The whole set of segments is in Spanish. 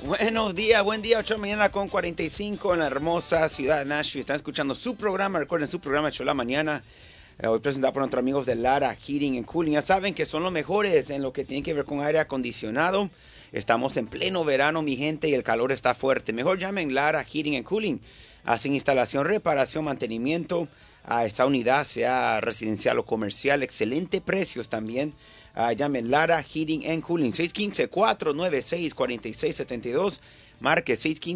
Buenos días, buen día, 8 de la mañana con 45 en la hermosa ciudad de Nashville. Están escuchando su programa, recuerden su programa 8 de la mañana. Hoy presentado por nuestros amigos de Lara Heating and Cooling. Ya saben que son los mejores en lo que tiene que ver con aire acondicionado. Estamos en pleno verano, mi gente, y el calor está fuerte. Mejor llamen Lara Heating and Cooling. Hacen instalación, reparación, mantenimiento a esta unidad, sea residencial o comercial. Excelentes precios también. Llamen Lara Heating and Cooling. 615-496-4672. Marque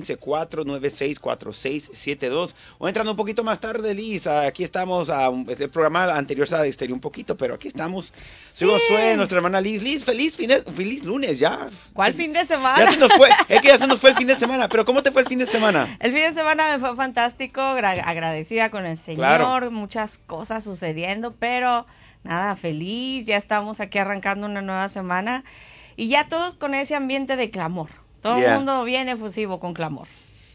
615-496-4672. O entrando un poquito más tarde, Liz. Aquí estamos. El programa anterior se extendió un poquito, pero aquí estamos. Soy Josué, nuestra hermana Liz. Liz, feliz lunes ya. ¿Cuál fin de semana? Ya se nos fue. Es que ya se nos fue el fin de semana. Pero ¿cómo te fue el fin de semana? El fin de semana me fue fantástico. Agradecida con el Señor. Claro. Muchas cosas sucediendo, pero nada, feliz. Ya estamos aquí arrancando una nueva semana. Y ya todos con ese ambiente de clamor. Todo el mundo viene efusivo con clamor.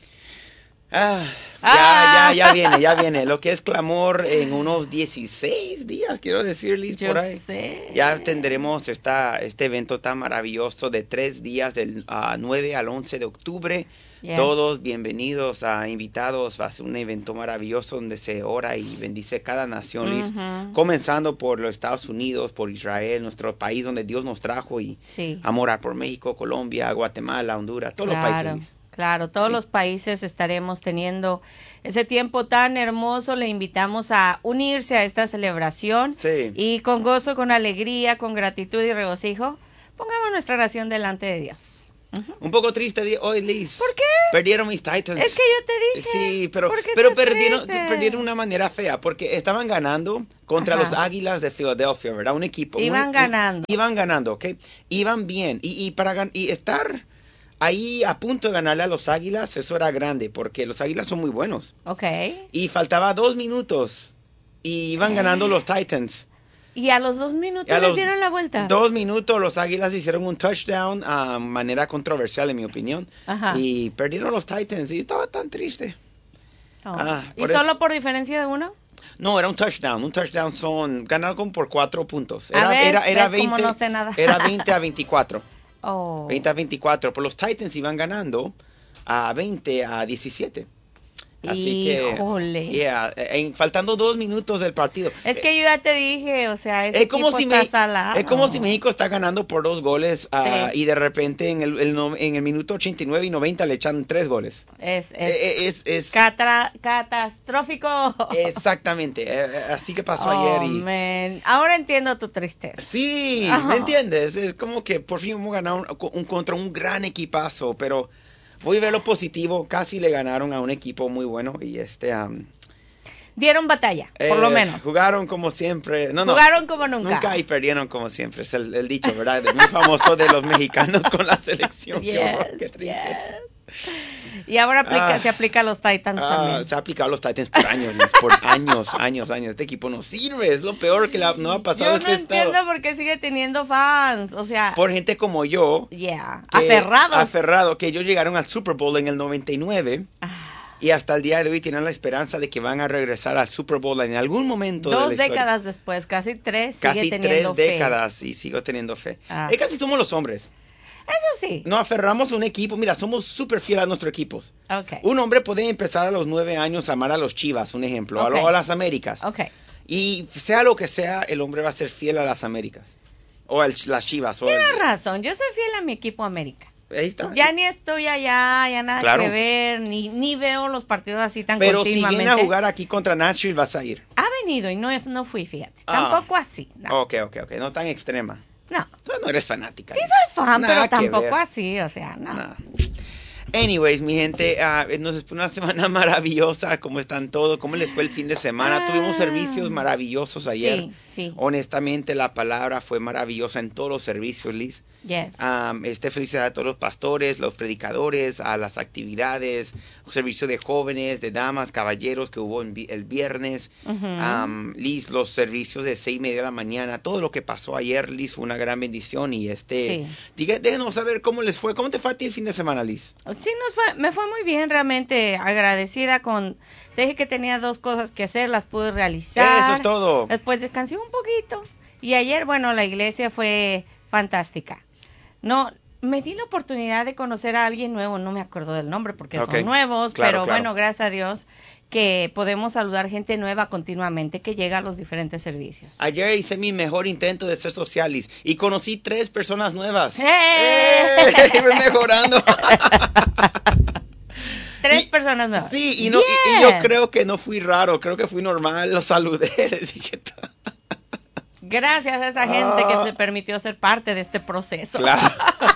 Ya viene. Lo que es clamor en unos 16 días, quiero decirles por ahí. Sé. Ya tendremos este evento tan maravilloso de 3 días, del 9 al 11 de octubre. Yes. Todos bienvenidos, invitados. Va a ser un evento maravilloso donde se ora y bendice cada nación, Liz. Comenzando por los Estados Unidos, por Israel, nuestro país donde Dios nos trajo. Y vamos a orar por México, Colombia, Guatemala, Honduras, todos los países, Liz. Claro, todos los países estaremos teniendo ese tiempo tan hermoso. Le invitamos a unirse a esta celebración. Sí. Y con gozo, con alegría, con gratitud y regocijo, pongamos nuestra nación delante de Dios. Un poco triste hoy, Liz. ¿Por qué? Perdieron mis Titans. Es que yo te dije. Sí, pero perdieron de una manera fea, porque estaban ganando contra los Águilas de Filadelfia, ¿verdad? Un equipo. Iban ganando, ¿ok? Iban bien. Y estar ahí a punto de ganarle a los Águilas, eso era grande, porque los Águilas son muy buenos. Ok. Y faltaba 2 minutos y iban ganando los Titans. Y a los 2 minutos les dieron la vuelta. 2 minutos los Águilas hicieron un touchdown a manera controversial, en mi opinión. Y perdieron los Titans y estaba tan triste. ¿Y solo por diferencia de uno? No, era un touchdown. Un touchdown ganaron por 4 puntos. Era 20, no sé nada. Era 20-24. 20-24. 20-24. Pero los Titans iban ganando a 20-17. Así Híjole. que, faltando 2 minutos del partido. Es que yo ya te dije, o sea, es como si México está ganando por 2 goles y de repente en el minuto 89 y 90 le echan 3 goles. Es catastrófico. Exactamente. Así que pasó ayer. Ahora entiendo tu tristeza. Sí, ¿me entiendes? Es como que por fin hemos ganado contra un gran equipazo, pero voy a ver lo positivo. Casi le ganaron a un equipo muy bueno y dieron batalla, por lo menos. Jugaron como siempre. Jugaron como nunca. Nunca y perdieron como siempre. Es el dicho, ¿verdad? Muy famoso de los mexicanos con la selección. Qué triste. Y ahora se aplica a los Titans también. Se ha aplicado a los Titans por años, por años. Este equipo no sirve. Es lo peor que no ha pasado este estado. Yo no entiendo por qué sigue teniendo fans. O sea, por gente como yo. Aferrado, que ellos llegaron al Super Bowl en el 99. Y hasta el día de hoy tienen la esperanza de que van a regresar al Super Bowl en algún momento de la historia. 2 décadas después, casi 3. Casi 3 décadas y sigo teniendo fe. Es casi somos los hombres. Eso sí. Nos aferramos a un equipo. Mira, somos súper fieles a nuestros equipos. Okay. Un hombre puede empezar a los 9 años a amar a los Chivas, un ejemplo, a las Américas. Okay. Y sea lo que sea, el hombre va a ser fiel a las Américas. O las Chivas. Tienes razón, yo soy fiel a mi equipo América. Ahí está. Ya ni estoy allá, ya nada que ver, ni veo los partidos así tan continuamente. Pero si viene a jugar aquí contra Nashville, vas a ir. Ha venido y no fui, fíjate. Tampoco así. No. Ok. No tan extrema. No. Tú no eres fanática. Sí soy fan, pero tampoco así, o sea, no. Anyways, mi gente, nos fue una semana maravillosa. ¿Cómo están todos? ¿Cómo les fue el fin de semana? Tuvimos servicios maravillosos ayer. Sí. Honestamente, la palabra fue maravillosa en todos los servicios, Liz. Yes. Felicidades a todos los pastores, los predicadores, a las actividades, servicio de jóvenes, de damas, caballeros que hubo el viernes. Liz, los servicios de 6:30 de la mañana, todo lo que pasó ayer, Liz, fue una gran bendición. Y déjenos saber cómo les fue. ¿Cómo te fue a ti el fin de semana, Liz? Sí, me fue muy bien, realmente agradecida te dije que tenía 2 cosas que hacer, las pude realizar. Eso es todo. Después descansé un poquito. Y ayer, la iglesia fue fantástica. No, me di la oportunidad de conocer a alguien nuevo, no me acuerdo del nombre porque Ok. son nuevos, Claro, pero claro. bueno, gracias a Dios que podemos saludar gente nueva continuamente que llega a los diferentes servicios. Ayer hice mi mejor intento de ser socialis y conocí 3 personas nuevas. Voy mejorando. 3 Y- personas nuevas. Sí, y yo Bien. creo que no fui raro, creo que fui normal, los saludé, les dije todo. Gracias a esa gente que te permitió ser parte de este proceso. Claro.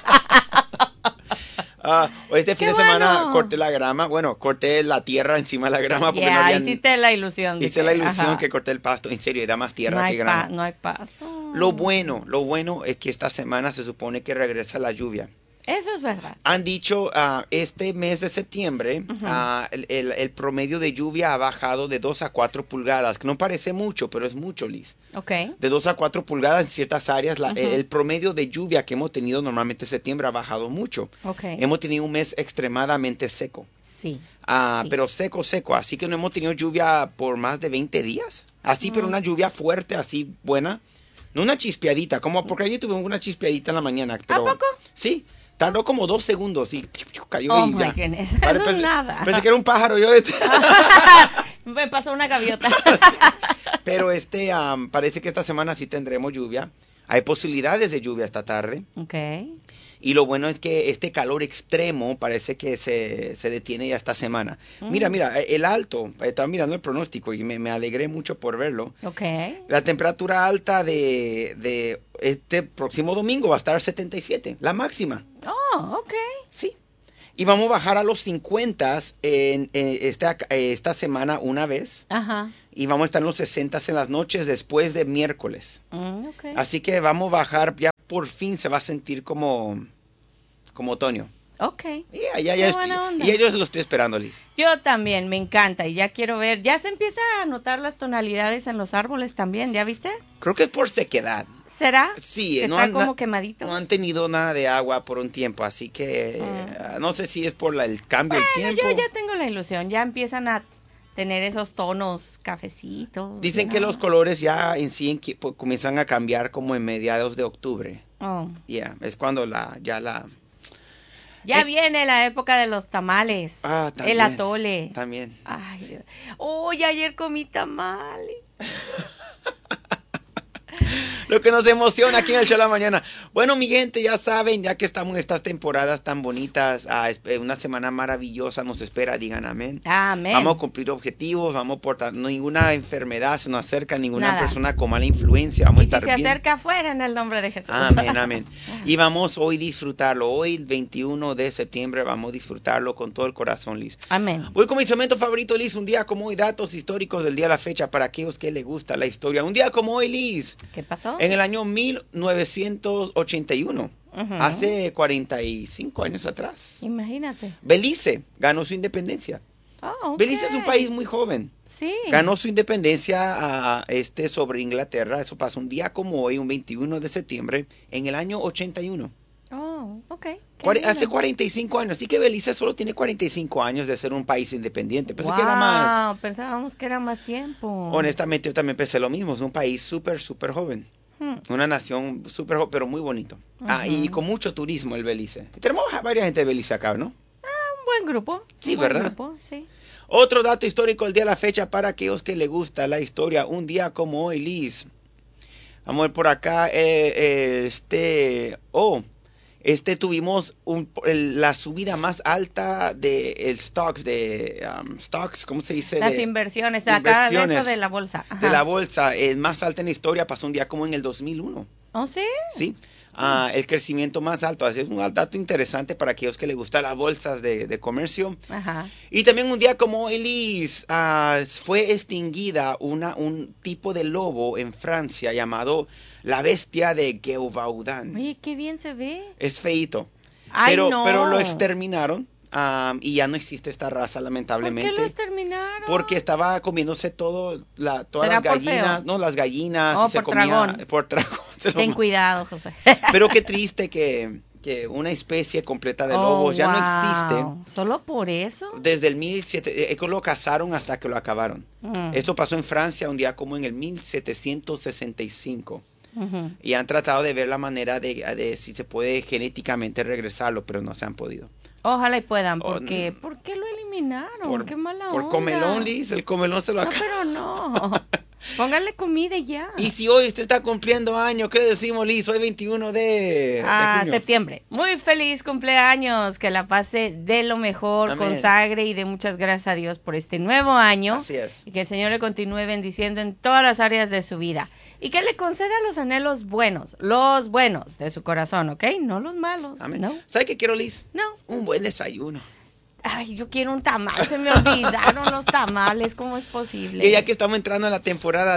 Este fin ¡Qué de semana bueno! corté la grama, bueno, corté la tierra encima de la grama porque no Ya, había... hiciste la ilusión. de Hice que- la ilusión ajá. que corté el pasto, en serio, era más tierra no que hay grama. no hay pasto. Lo bueno es que esta semana se supone que regresa la lluvia. Eso es verdad. Han dicho, este mes de septiembre, el promedio de lluvia ha bajado de 2 a 4 pulgadas, que no parece mucho, pero es mucho, Liz. Ok. De 2 a 4 pulgadas en ciertas áreas, el promedio de lluvia que hemos tenido normalmente en septiembre ha bajado mucho. Ok. Hemos tenido un mes extremadamente seco, Sí. Sí. pero seco, así que no hemos tenido lluvia por más de 20 días. Así, pero una lluvia fuerte, así buena. No una chispeadita, como porque ayer tuvimos una chispeadita en la mañana. Pero, poco? Sí, tardó como 2 segundos y cayó Oh y my ya. goodness. Vale, Eso es nada. Pensé que era un pájaro yo. Me pasó una gaviota. Pero parece que esta semana sí tendremos lluvia. Hay posibilidades de lluvia esta tarde. Ok. Y lo bueno es que este calor extremo parece que se detiene ya esta semana. Mira, el alto, estaba mirando el pronóstico y me alegré mucho por verlo. Ok. La temperatura alta de este próximo domingo va a estar 77, la máxima. Oh, ok. Sí. Y vamos a bajar a los 50 en esta semana una vez. Ajá. Y vamos a estar en los 60 en las noches después de miércoles. Ok. Así que vamos a bajar, ya por fin se va a sentir como otoño. Ok. Ya Qué estoy, buena onda. y yo se lo estoy esperando, Liz. Yo también, me encanta y ya quiero ver. Ya se empieza a notar las tonalidades en los árboles también, ¿ya viste? Creo que es por sequedad. ¿Será? Sí, Que no están han, como quemaditos. no han tenido nada de agua por un tiempo, así que no sé si es por el cambio del tiempo. Yo ya tengo la ilusión, ya empiezan a tener esos tonos cafecitos. Dicen ¿no? que los colores ya en sí comienzan a cambiar como en mediados de octubre. Oh. Es cuando Ya viene la época de los tamales. También, el atole. También. Ay, Dios. Uy, ayer comí tamales. Lo que nos emociona aquí en el show de la mañana. Bueno, mi gente, ya saben, ya que estamos en estas temporadas tan bonitas, una semana maravillosa nos espera, digan amén. Amén. Vamos a cumplir objetivos, vamos a portar, ninguna enfermedad se nos acerca, ninguna Nada. persona con mala influencia, vamos a Y si estar se bien. acerca afuera en el nombre de Jesús. Amén, amén. Y vamos hoy a disfrutarlo. Hoy, el 21 de septiembre, vamos a disfrutarlo con todo el corazón, Liz. Amén. Voy con mi segmento favorito, Liz. Un día como hoy, datos históricos del día a la fecha para aquellos que les gusta la historia. Un día como hoy, Liz. ¿Qué pasó? En el año 1981, hace 45 años atrás, Imagínate. Belice ganó su independencia. Oh, ok. Belice es un país muy joven. Sí. Ganó su independencia sobre Inglaterra. Eso pasó un día como hoy, un 21 de septiembre, en el año 81. Oh, ok. Hace 45 años. Así que Belice solo tiene 45 años de ser un país independiente. Pensé que era más. Pensábamos que era más tiempo. Honestamente, yo también pensé lo mismo. Es un país súper joven. Una nación súper joven, pero muy bonito. Y con mucho turismo el Belice. Tenemos varias gente de Belice acá, ¿no? Un buen grupo. Sí, un buen ¿verdad? grupo, sí. Otro dato histórico el día de la fecha para aquellos que les gusta la historia. Un día como hoy, Liz. Vamos a ver por acá. Tuvimos la subida más alta de el stocks, ¿cómo se dice? Las inversiones, acá de eso de la bolsa. Ajá. De la bolsa, más alta en la historia, pasó un día como en el 2001. ¿Oh, sí? Sí, el crecimiento más alto. Así es un dato interesante para aquellos que les gustan las bolsas de comercio. Ajá. Y también un día como hoy, Liz, fue extinguida un tipo de lobo en Francia llamado la bestia de Gévaudan. Oye, qué bien se ve. Es feíto. Ay, pero no. lo exterminaron y ya no existe esta raza, lamentablemente. ¿Por qué lo exterminaron? Porque estaba comiéndose todas ¿Será las por gallinas, feo? no, las gallinas, Oh, y se por comía dragón. por dragón. Ten cuidado, José. Pero qué triste que una especie completa de lobos ya no existe. ¿Solo por eso? Desde el 1700, lo cazaron hasta que lo acabaron. Esto pasó en Francia un día como en el 1765. Ujú. y han tratado de ver la manera de si se puede genéticamente regresarlo, pero no se han podido. Ojalá y puedan, Oh, porque ¿por qué lo eliminaron? Por, Qué mala por onda. comelón, Liz, el comelón se lo No, acaba. pero no. Póngale comida y ya. Y si hoy usted está cumpliendo años, ¿qué decimos, Liz? Hoy 21 de junio. Septiembre. Muy feliz cumpleaños. Que la pase de lo mejor, Amén. consagre y de muchas gracias a Dios por este nuevo año. Así es. Y que el Señor le continúe bendiciendo en todas las áreas de su vida. Y que le conceda los anhelos buenos, los buenos de su corazón, ¿ok? No los malos. Amén. No. ¿Sabe qué quiero, Liz? No. Un buen desayuno. Ay, yo quiero un tamal. Se me olvidaron los tamales. ¿Cómo es posible? Y ya que estamos entrando en la temporada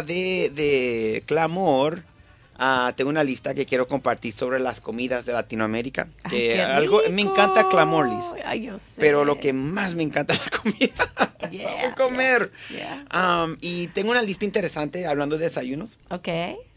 de clamor, tengo una lista que quiero compartir sobre las comidas de Latinoamérica. Ay, Que qué algo me rico. encanta clamor, Liz. Ay, yo sé. Pero lo que más me encanta es la comida. Yeah, comer. yeah. Y tengo una lista interesante hablando de desayunos. Ok.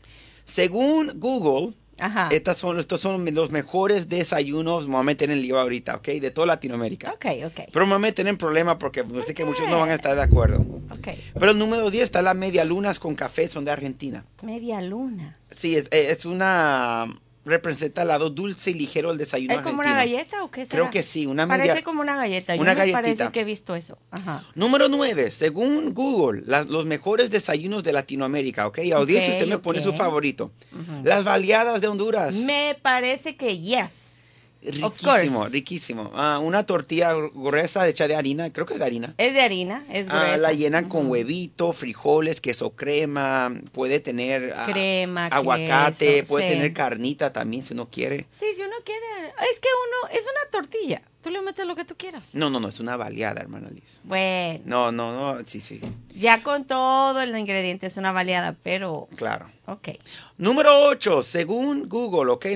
Según Google, Ajá. estos son los mejores desayunos, me voy a meter en lío ahorita, ¿ok? De toda Latinoamérica. Ok, ok. Pero me voy a meter en problema porque sé que muchos no van a estar de acuerdo. Ok. Pero el número 10 está las medialunas con café, son de Argentina. Media luna. Sí, es una... representa el lado dulce y ligero del desayuno ¿Es como argentino. una galleta o qué será? Creo que sí, una Parece media... como una galleta. una Yo me galletita. parece que he visto eso. Ajá. Número 9, según Google, los mejores desayunos de Latinoamérica, ¿ok? Audiencia, usted me pone ok. su favorito. Ujú. Las baleadas de Honduras. Me parece que yes. Of Riquísimo, course. riquísimo. Una tortilla gruesa hecha de harina, creo que es de harina. Es de harina, es gruesa. La llenan con huevito, frijoles, queso crema, puede tener Crema, aguacate, queso, puede sí. tener carnita también si uno quiere. Sí, si uno quiere. Es que es una tortilla. Tú le metes lo que tú quieras. No, es una baleada, hermana Liz. Bueno, No, sí, ya con todo el ingrediente es una baleada, pero claro. ok. Número 8, según Google, ¿ok?